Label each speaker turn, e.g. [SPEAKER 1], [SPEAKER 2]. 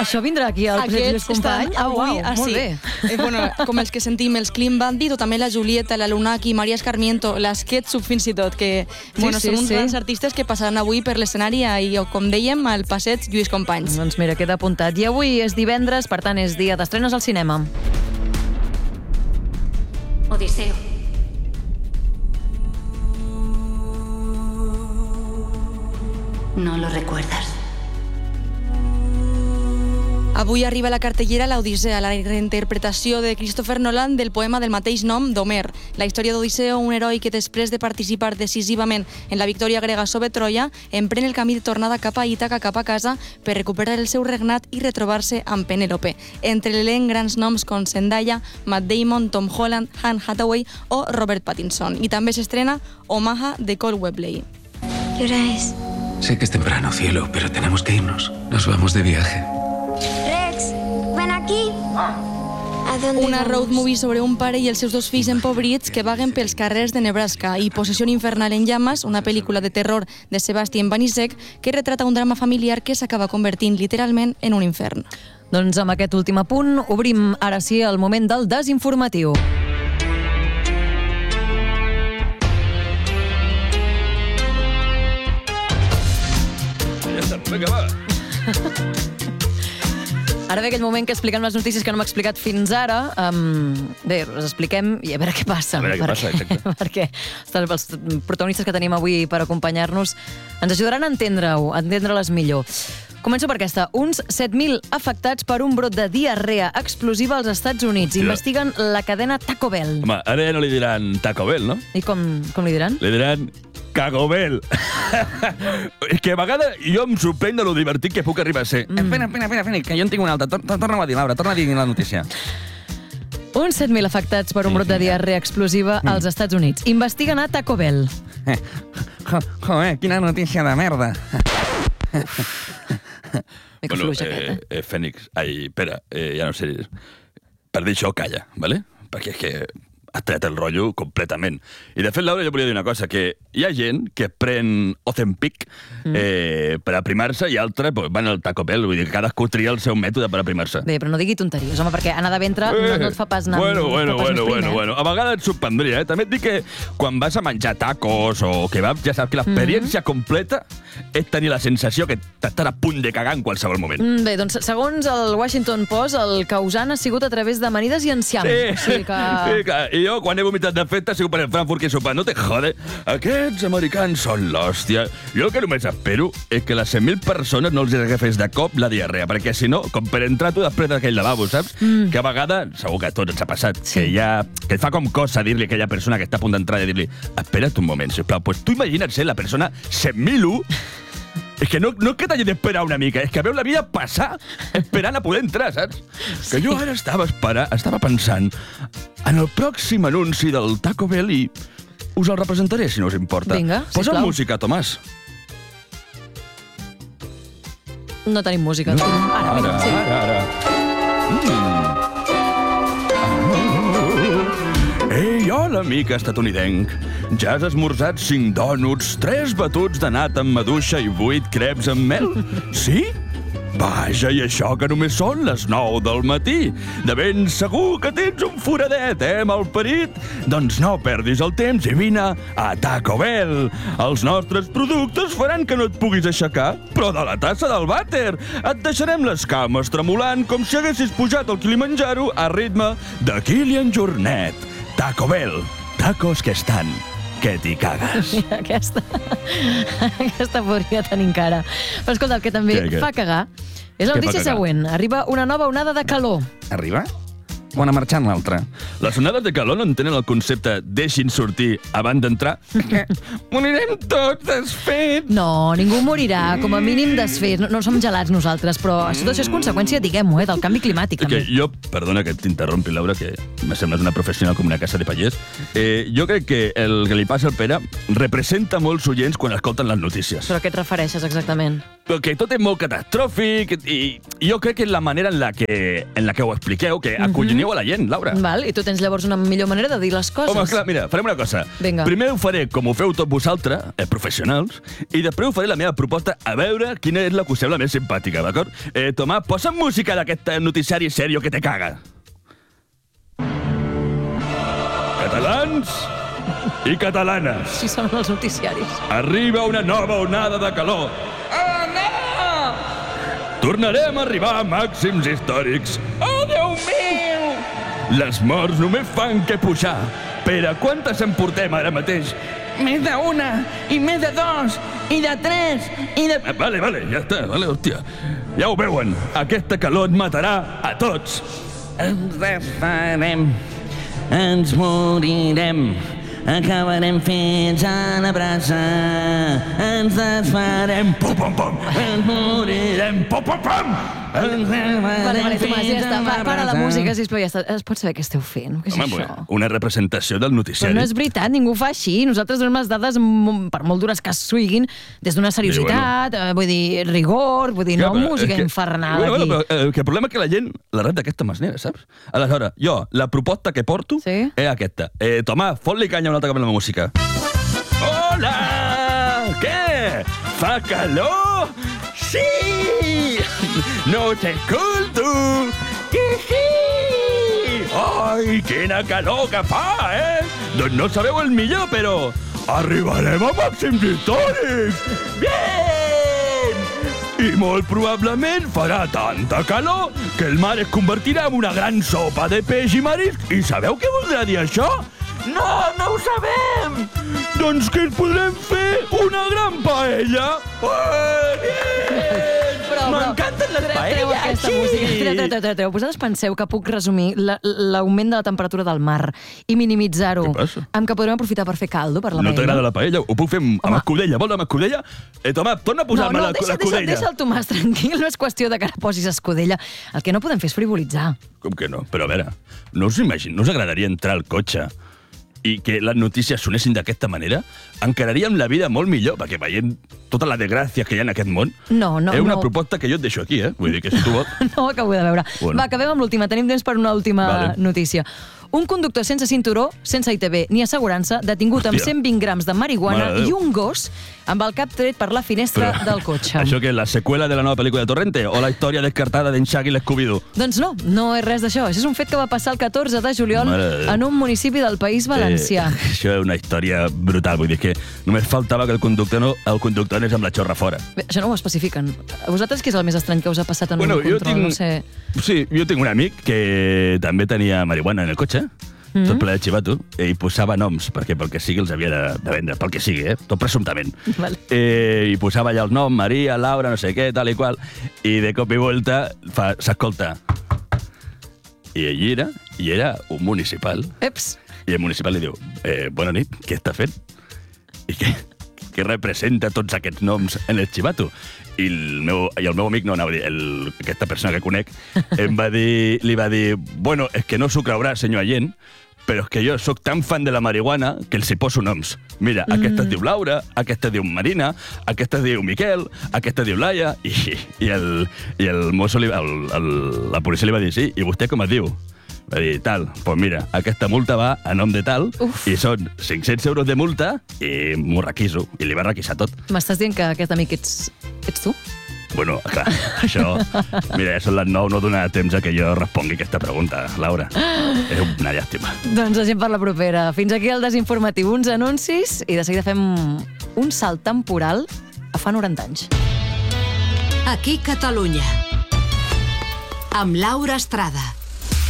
[SPEAKER 1] Això vindrà aquí al Passeig Lluís Companys?
[SPEAKER 2] Avui,
[SPEAKER 1] molt bé.
[SPEAKER 2] Bueno, com els que sentim, els Clean Bandit, o també la Julieta, la Lunaki, Maria Escarmiento, les Ketchup fins i tot, que són uns grans artistes que passaran avui per l'escenari i, com dèiem, al Passeig Lluís Companys.
[SPEAKER 1] Doncs mira, queda apuntat. I avui és divendres, per tant és dia d'estrenes al cinema.
[SPEAKER 3] Odiseo. No lo recuerdas.
[SPEAKER 2] Avui arriba a la cartellera l'Odissea, la reinterpretació de Christopher Nolan del poema del mateix nom d'Homer. La història d'Odisseo, un heroi que després de participar decisivament en la victòria grega sobre Troia, emprèn el camí de tornada cap a Ítaca, cap a casa, per recuperar el seu regnat i retrobar-se amb Penélope. Entre l'elenc, grans noms com Zendaya, Matt Damon, Tom Holland, Anne Hathaway o Robert Pattinson. I també s'estrena Omaha de Cole Webley.
[SPEAKER 3] ¿Qué hora es?
[SPEAKER 4] Sé que es temprano, cielo, pero tenemos que irnos. Nos vamos de viaje.
[SPEAKER 3] Rex, ven aquí. ¿A dónde
[SPEAKER 2] Una
[SPEAKER 3] vamos?
[SPEAKER 2] road movie sobre un pare i els seus dos fills empobrits que vaguen pels carrers de Nebraska, i Possessió infernal en llamas, una pel·lícula de terror de Sebastian Banishek que retrata un drama familiar que s'acaba convertint literalment en un infern.
[SPEAKER 1] Doncs amb aquest últim apunt obrim ara sí el moment del desinformatiu.
[SPEAKER 5] Vinga, va.
[SPEAKER 1] Ara ve aquell moment que expliquem les notícies que no hem explicat fins ara. Bé, les expliquem i a veure què passa.
[SPEAKER 5] A veure què passa, exacte.
[SPEAKER 1] Perquè els protagonistes que tenim avui per acompanyar-nos ens ajudaran a entendre-ho, a entendre-les millor. Començo per aquesta. Uns 7.000 afectats per un brot de diarrea explosiva als Estats Units. Investiguen la cadena Taco Bell.
[SPEAKER 5] Home, ara ja no li diran Taco Bell, no?
[SPEAKER 1] I com li diran?
[SPEAKER 5] Li diran Cagobel. És que a vegades jo em sorprèn de lo divertit que puc arribar a ser. Espera, que jo en tinc una altra. Torna-ho a dir, Laura, torna a dir la notícia.
[SPEAKER 1] Uns 7.000 afectats per un brot de diarrea explosiva als Estats Units. Investiguen a Taco Bell.
[SPEAKER 6] Joder, quina notícia de merda.
[SPEAKER 1] Mica fluix, aquest,
[SPEAKER 5] Fènix, Pere, ja no sé. Per dir això, calla, ¿vale? Perquè és que has tallat el rotllo completament. I de fet, Laura, jo volia dir una cosa, que hi ha gent que pren Ozempic per aprimar-se i altres van al Taco Bell, vull dir que cadascú tria el seu mètode per aprimar-se.
[SPEAKER 1] Bé, però no digui tonteries, home, perquè anar de ventre no et fa pas anar...
[SPEAKER 5] Bueno. A vegades et sorprendria, eh? També et dic que quan vas a menjar tacos o kebab, ja saps que l'experiència completa és tenir la sensació que t'estan a punt de cagar en qualsevol moment.
[SPEAKER 1] Bé, doncs, segons el Washington Post, el causant ha sigut a través d'amanides i enciam.
[SPEAKER 5] Sí,
[SPEAKER 1] o sigui que...
[SPEAKER 5] sí, clar. I jo, quan he vomitat de festa, ha sigut per el Frankfurt que he sopat. No te jode. Aquests americans són l'hòstia. Jo el que només espero és que les 100.000 persones no els agafés de cop la diarrea, perquè si no, com per entrar tu després d'aquell lavabo, saps? Que a vegades, segur que a tots ens ha passat, que et fa com cosa dir-li a aquella persona que està a punt d'entrar i dir-li espera't un moment, sisplau. Pues tu imagina't ser la persona 100.001. És que no és que t'hagi d'esperar una mica, és que veu la vida passar esperant a poder entrar, saps? Sí. Que jo ara estava pensant en el pròxim anunci del Taco Bell i us el representaré, si no us importa.
[SPEAKER 1] Vinga,
[SPEAKER 5] posa
[SPEAKER 1] sisplau.
[SPEAKER 5] música, Tomàs.
[SPEAKER 1] No tenim música. Ara.
[SPEAKER 5] Ei, hola, amic estatunidenc. Ja has esmorzat 5 dònuts, 3 batuts de nata amb maduixa i 8 creps amb mel? Sí? Vaja, i això que només són les 9 del matí. De ben segur que tens un foradet, malparit? Doncs no perdis el temps i vine a Taco Bell. Els nostres productes faran que no et puguis aixecar, però de la tassa del vàter. Et deixarem les cames tremolant com si haguessis pujat al Kilimanjaro a ritme de Kilian Jornet. Taco Bell, tacos que estan que t'hi cagues.
[SPEAKER 1] Aquesta podria tenir encara. Però escolta, el que també fa cagar és la notícia següent. Arriba una nova onada de calor.
[SPEAKER 6] Arriba? O anar marxant l'altra?
[SPEAKER 5] Les onades de calor no entenen el concepte deixin sortir abans d'entrar.
[SPEAKER 6] Morirem tots desfets.
[SPEAKER 1] No, ningú morirà, com a mínim desfets. No som gelats nosaltres, però tot això és conseqüència, diguem-ho, del canvi climàtic.
[SPEAKER 5] Que jo, perdona que t'interrompi, Laura, que me sembles una professional com una casa de pallers. Jo crec que el que li passa al Pere representa molts oients quan escolten les notícies.
[SPEAKER 1] Però a què et refereixes exactament?
[SPEAKER 5] que tot és molt catastròfic i jo crec que és la manera en la que ho expliqueu, que acolloniu a la gent, Laura.
[SPEAKER 1] Val, i tu tens llavors una millor manera de dir les coses.
[SPEAKER 5] Home, clar, mira, farem una cosa.
[SPEAKER 1] Vinga.
[SPEAKER 5] Primer ho faré com ho feu tots vosaltres, professionals, i després ho faré la meva proposta a veure quina és la que us sembla més simpàtica, d'acord? Tomàs, posa'm música d'aquest noticiari serio que te caga. Catalans i catalanes.
[SPEAKER 1] Sí, són els noticiaris.
[SPEAKER 5] Arriba una nova onada de calor.
[SPEAKER 6] Oh, no!
[SPEAKER 5] Tornarem a arribar a màxims històrics.
[SPEAKER 6] Oh, Déu meu!
[SPEAKER 5] Les morts només fan que pujar. Pere, quantes en portem ara mateix?
[SPEAKER 6] Més d'una, i més de dos, i de tres, i de...
[SPEAKER 5] Vale, ja està, hòstia. Ja ho veuen, aquesta calor et matarà a tots.
[SPEAKER 6] Ens desfarem, ens morirem, acabarem fets a la brasa, ens desfarem,
[SPEAKER 5] Pum, pum, pum.
[SPEAKER 6] ens morirem,
[SPEAKER 5] Pum, pum, pum.
[SPEAKER 1] Vale, Tomàs, ja està. Para la música, sisplau, ja està. Es pot saber què esteu fent? Què és
[SPEAKER 5] Home,
[SPEAKER 1] això?
[SPEAKER 5] una representació del
[SPEAKER 1] Però
[SPEAKER 5] noticiari.
[SPEAKER 1] no és veritat, ningú fa així. Nosaltres donem les dades, per molt dures que siguin, des d'una seriositat, vull dir, rigor, vull dir, no música infernal aquí.
[SPEAKER 5] Però el problema és que la gent la rep d'aquesta manera, saps? Aleshores, jo, la proposta que porto
[SPEAKER 1] Sí?
[SPEAKER 5] és aquesta. Tomàs, fot-li canya un altre cop amb la música. Hola! Què? Fa calor? Sí! No t'escolto! Ai, quina calor que fa, Doncs no sabeu el millor, però arribarem a màxims històrics! Bien! I molt probablement farà tanta calor que el mar es convertirà en una gran sopa de peix i marisc. I sabeu què voldrà dir això? No, no ho sabem! Doncs que ens podrem fer una gran paella! M'encanten les paelles!
[SPEAKER 1] Treu. Vosaltres penseu que puc resumir l'augment de la temperatura del mar i minimitzar-ho
[SPEAKER 5] Què passa?
[SPEAKER 1] amb que podrem aprofitar per fer caldo per la
[SPEAKER 5] No
[SPEAKER 1] paella?
[SPEAKER 5] t'agrada la paella? Ho puc fer amb escudella. Vols amb escudella? Tomàs, torna a posar-me l'escudella.
[SPEAKER 1] Deixa el Tomàs tranquil, no és qüestió de que ara posis escudella. El que no podem fer és frivolitzar.
[SPEAKER 5] Com que no? Però a veure, no us agradaria entrar al cotxe i que les notícies sonessin d'aquesta manera? Encararíem la vida molt millor, perquè veient totes les desgràcies que hi ha en aquest món,
[SPEAKER 1] No.
[SPEAKER 5] és una proposta que jo et deixo aquí, Vull dir que si tu vols...
[SPEAKER 1] No ho acabo de veure.
[SPEAKER 5] Bueno.
[SPEAKER 1] Va, acabem amb l'última. Tenim temps per una última
[SPEAKER 5] Vale.
[SPEAKER 1] notícia. Un conductor sense cinturó, sense ITV ni assegurança, detingut amb
[SPEAKER 5] Hòstia.
[SPEAKER 1] 120 grams de marihuana
[SPEAKER 5] Mare de
[SPEAKER 1] i
[SPEAKER 5] Déu.
[SPEAKER 1] un gos amb el cap tret per la finestra del cotxe.
[SPEAKER 5] Això que és la seqüela de la nova pel·lícula de Torrente o la història descartada d'en Shaggy l'Scooby-Doo?
[SPEAKER 1] Doncs no és res d'això. Això és un fet que va passar el 14 de juliol
[SPEAKER 5] Mare de Déu.
[SPEAKER 1] en un municipi del País Valencià.
[SPEAKER 5] Això és una història brutal. Vull dir que només faltava que el conductor anés amb la xorra fora.
[SPEAKER 1] Bé, això no ho especifiquen. A vosaltres què és el més estrany que us ha passat en un control? No sé.
[SPEAKER 5] Sí, jo tinc un amic que també tenia marihuana en el cotxe, tot ple de xivato, i posava noms, perquè pel que sigui els havia de vendre, pel que sigui, tot presumptament.
[SPEAKER 1] Vale.
[SPEAKER 5] I posava allà el nom, Maria, Laura, no sé què, tal i qual, i de cop i volta s'escolta. I allí era un municipal.
[SPEAKER 1] Eps!
[SPEAKER 5] I el municipal li diu, bona nit, què està fent? I què representa tots aquests noms en el xivato? I el meu amic, no anava a dir, aquesta persona que conec, li va dir, bueno, és que no s'ho creurà, senyor agent, però és que jo sóc tan fan de la marihuana que els hi poso noms. Mira, aquesta es diu Laura, aquesta es diu Marina, aquesta es diu Miquel, aquesta es diu Laia, i el mosso, la policia li va dir, sí, i vostè com es diu? Va dir, tal, doncs mira, aquesta multa va a nom de tal, i són 500 euros de multa, i m'ho requiso, i li va requisar tot.
[SPEAKER 1] M'estàs dient que aquest amic ets tu?
[SPEAKER 5] Bueno, clar, això... Mira, ja són les 9, no donarà temps a que jo respongui aquesta pregunta, Laura. És una llàstima.
[SPEAKER 1] Doncs la gent per la propera. Fins aquí el Desinformatiu. Uns anuncis i de seguida fem un salt temporal a fa 90 anys.
[SPEAKER 7] Aquí Catalunya. Amb Laura Estrada.